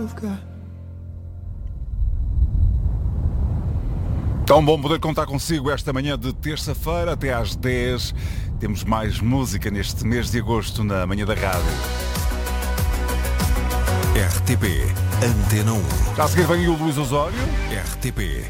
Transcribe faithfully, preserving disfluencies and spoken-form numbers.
Tão bom poder contar consigo esta manhã de terça-feira até às dez. Temos mais música neste mês de agosto na manhã da rádio. R T P Antena um. Já a seguir vem o Luís Osório. R T P